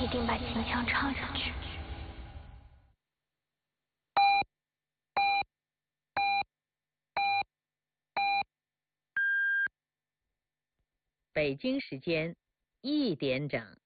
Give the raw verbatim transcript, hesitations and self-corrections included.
一定把秦腔唱下去。 北京时间一点整。